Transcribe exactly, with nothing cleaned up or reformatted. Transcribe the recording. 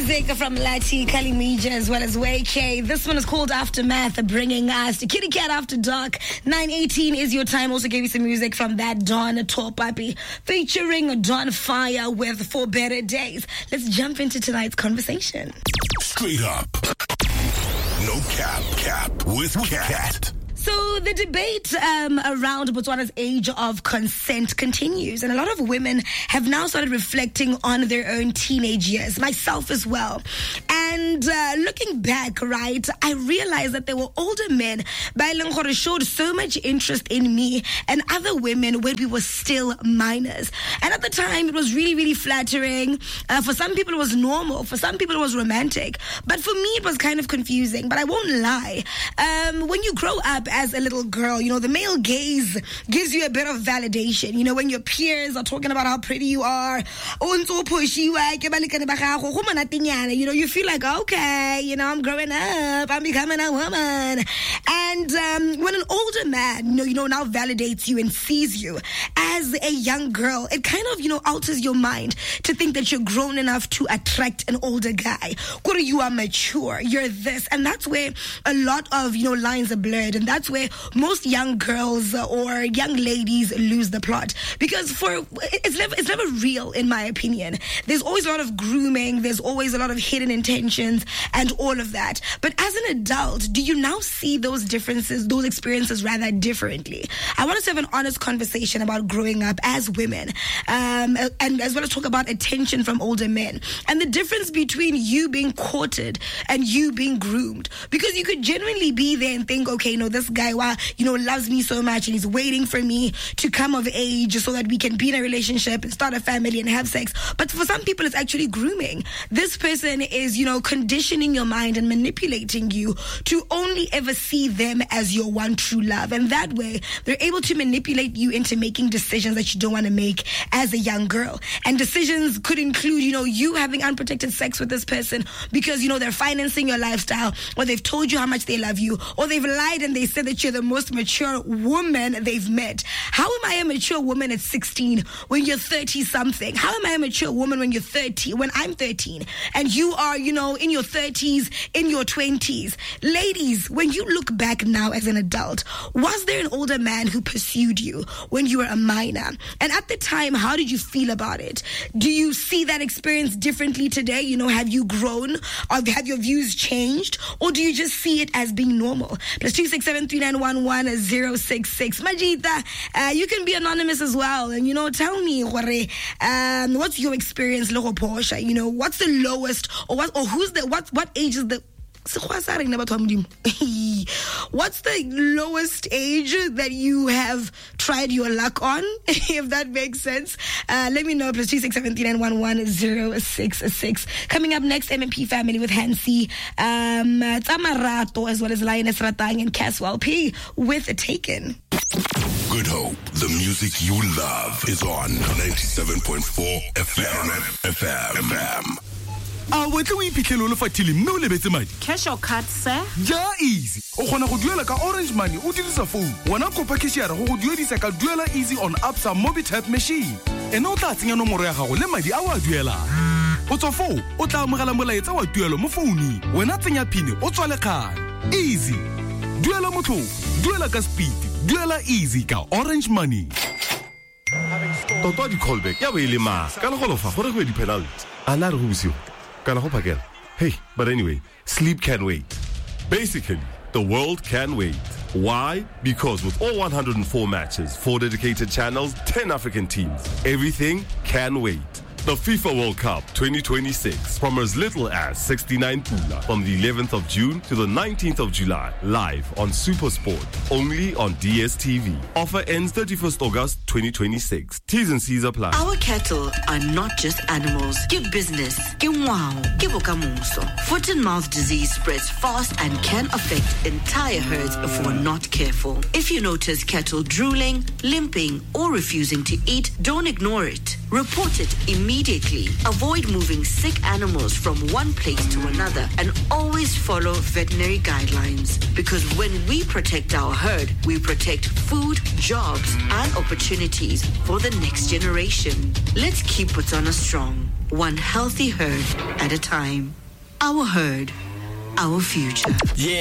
Music from Lati, Kalimija, as well as Way K. This one is called Aftermath, bringing us to Kitty Cat After Dark. nine eighteen is your time. Also gave you some music from that Don Topapi, featuring Don Fire with For Better Days. Let's jump into tonight's conversation. Straight up. No cap, cap with Cat. So the debate um, around Botswana's age of consent continues, and a lot of women have now started reflecting on their own teenage years, myself as well. And uh, looking back, right, I realized that there were older men who showed so much interest in me and other women when we were still minors. And at the time, it was really, really flattering. Uh, for some people, it was normal. For some people, it was romantic. But for me, it was kind of confusing. But I won't lie. Um, when you grow up as a little girl, you know, the male gaze gives you a bit of validation. You know, when your peers are talking about how pretty you are, you know, you feel like, okay, you know, I'm growing up, I'm becoming a woman. And um, when an older man, you know, you know, now validates you and sees you as a young girl, it kind of, you know, alters your mind to think that you're grown enough to attract an older guy. You are mature, you're this. And that's where a lot of, you know, lines are blurred. And that's where most young girls or young ladies lose the plot, because for it's never it's never real, in my opinion. There's always a lot of grooming, there's always a lot of hidden intentions and all of that. But as an adult, do you now see those differences, those experiences rather differently? I want us to have an honest conversation about growing up as women, um, and as well as talk about attention from older men and the difference between you being courted and you being groomed, because you could genuinely be there and think, okay, no, this guy, wow, you know, loves me so much and he's waiting for me to come of age so that we can be in a relationship and start a family and have sex. But for some people, it's actually grooming. This person is, you know, conditioning your mind and manipulating you to only ever see them as your one true love. And that way, they're able to manipulate you into making decisions that you don't want to make as a young girl. And decisions could include, you know, you having unprotected sex with this person because, you know, they're financing your lifestyle, or they've told you how much they love you, or they've lied and they said that you're the most mature woman they've met. How am I a mature woman at sixteen when you're thirty something? How am I a mature woman when you're thirty, when I'm thirteen and you are, you know, in your thirties, in your twenties? Ladies, when you look back now as an adult, was there an older man who pursued you when you were a minor? And at the time, how did you feel about it? Do you see that experience differently today? You know, have you grown, or have your views changed, or do you just see it as being normal? Plus two six seven three nine one one zero six six. Majita, uh, you can be anonymous as well, and you know, tell me, um, what's your experience, Logo Porsche? You know, what's the lowest, or what, or who's the what? What age is the? What's the lowest age that you have tried your luck on, if that makes sense? Uh, let me know. Plus two six seven three nine one one zero six six. Coming up next, M M P Family with Hansi, um, Tamarato, as well as Lioness Ratang and Caswell P with Taken. Good Hope, the music you love, is on ninety-seven point four F M. F M. F M. A wetle o iphitlhele o le fatile mme o lebetse madi. Cash or card, sir? Ja easy. O kgona go duela ka Orange Money o dirisa phone. Wena kopa cashier go go duedisa ka Duela Easy on Absa MobiTap machine. Ene o tla tsenya nomoro ya gago le madi a o a duelang. O tswa foo, o tla amogela molaetsa wa tuelo mo founung. Wena tsenya pin o tswa le kgale. Easy. Duela motlhofo, duela ka speed, Duela Easy ka Orange Money. Toto di callback ya be le ma. Ka le go lofa gore go di penalty. Ana re go busio. Hey, but anyway, sleep can wait. Basically, the world can wait. Why? Because with all one hundred four matches, four dedicated channels, ten African teams, everything can wait. The FIFA World Cup twenty twenty-six, from as little as sixty-nine pula, from the eleventh of June to the nineteenth of July, live on SuperSport, only on D S T V. Offer ends thirty-first August twenty twenty-six. T's and C's apply. Our cattle are not just animals. Give business. Give wow. Give okamuso. Foot and mouth disease spreads fast and can affect entire herds if we're not careful. If you notice cattle drooling, limping, or refusing to eat, don't ignore it. Report it immediately immediately. Avoid moving sick animals from one place to another and always follow veterinary guidelines. Because when we protect our herd, we protect food, jobs, and opportunities for the next generation. Let's keep Botswana strong, one healthy herd at a time. Our herd, our future. Yeah.